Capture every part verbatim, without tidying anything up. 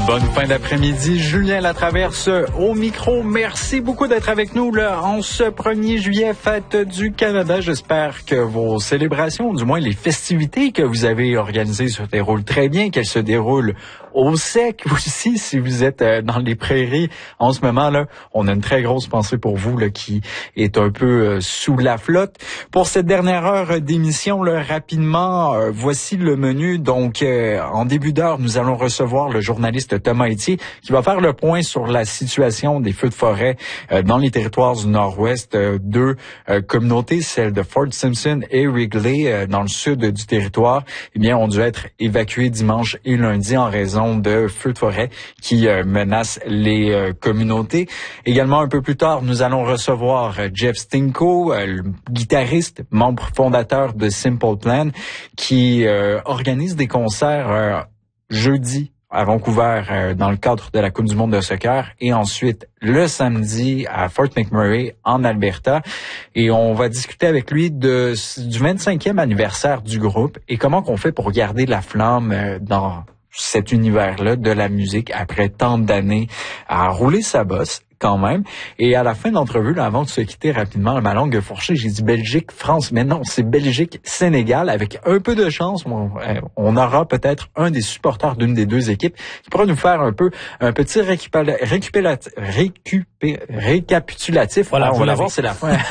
Bonne fin d'après-midi. Julien Latraverse au micro. Merci beaucoup d'être avec nous là, en ce premier juillet, fête du Canada. J'espère que vos célébrations, du moins les festivités que vous avez organisées, se déroulent très bien, qu'elles se déroulent au sec aussi. Si vous êtes dans les prairies en ce moment, là, on a une très grosse pensée pour vous là, qui est un peu sous la flotte. Pour cette dernière heure d'émission, là, rapidement, euh, voici le menu. Donc, euh, en début d'heure, nous allons recevoir le journaliste Thomas Etier qui va faire le point sur la situation des feux de forêt euh, dans les territoires du nord-ouest. Euh, deux euh, communautés, celles de Fort Simpson et Wrigley, euh, dans le sud du territoire, eh bien, ont dû être évacuées dimanche et lundi en raison de feux de forêt qui euh, menacent les euh, communautés. Également, un peu plus tard, nous allons recevoir euh, Jeff Stinko, euh, le guitariste, membre fondateur de Simple Plan, qui euh, organise des concerts euh, jeudi à Vancouver euh, dans le cadre de la Coupe du monde de soccer et ensuite le samedi à Fort McMurray en Alberta. Et on va discuter avec lui de, du vingt-cinquième anniversaire du groupe et comment qu'on fait pour garder la flamme euh, dans cet univers-là de la musique après tant d'années à rouler sa bosse quand même. Et à la fin de l'entrevue, là, avant de se quitter rapidement, ma langue fourchée, j'ai dit Belgique, France, mais non, c'est Belgique, Sénégal. Avec un peu de chance, on, on aura peut-être un des supporters d'une des deux équipes qui pourra nous faire un peu un petit récupéra- récupéra- récupé- récapitulatif. Voilà, Alors, on va la voir, c'est la fin.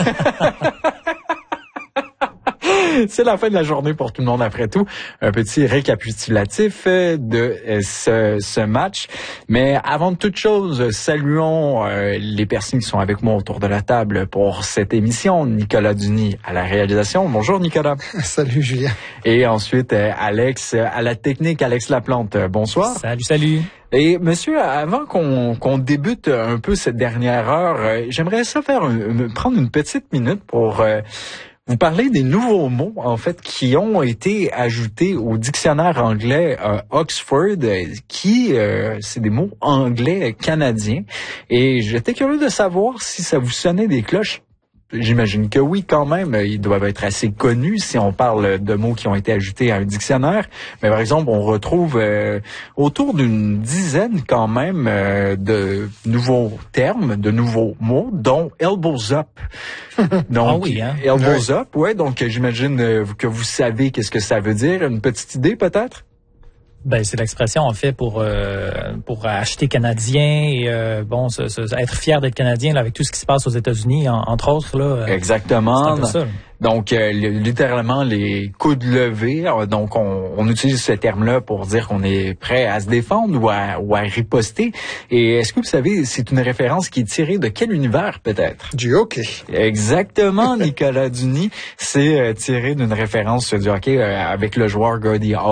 C'est la fin de la journée pour tout le monde après tout. Un petit récapitulatif de ce, ce match. Mais avant de toute chose, saluons euh, les personnes qui sont avec moi autour de la table pour cette émission. Nicolas Duny à la réalisation. Bonjour Nicolas. Salut Julien. Et ensuite euh, Alex à la technique, Alex Laplante. Bonsoir. Salut, salut. Et monsieur, avant qu'on qu'on débute un peu cette dernière heure, euh, j'aimerais ça faire un, prendre une petite minute pour euh, vous parlez des nouveaux mots, en fait, qui ont été ajoutés au dictionnaire anglais euh, Oxford, qui, euh, c'est des mots anglais canadiens. Et j'étais curieux de savoir si ça vous sonnait des cloches. J'imagine que oui, quand même. Ils doivent être assez connus si on parle de mots qui ont été ajoutés à un dictionnaire. Mais par exemple, on retrouve euh, autour d'une dizaine quand même euh, de nouveaux termes, de nouveaux mots, dont elbows up. Donc, ah oui, hein? Elbows ouais. up, ouais. Donc, j'imagine euh, que vous savez qu'est-ce que ça veut dire. Une petite idée, peut-être? Ben c'est l'expression en fait pour euh, pour acheter canadien et euh, bon se, se, être fier d'être canadien là, avec tout ce qui se passe aux États-Unis en, entre autres là. Exactement. C'est un peu ça, là. Donc, euh, littéralement, les coudes levés. Donc, on, on utilise ce terme-là pour dire qu'on est prêt à se défendre ou à, ou à riposter. Et est-ce que vous savez, c'est une référence qui est tirée de quel univers, peut-être? Du hockey. Exactement, Nicolas Duny. C'est euh, tiré d'une référence du hockey euh, avec le joueur Gordie Howe.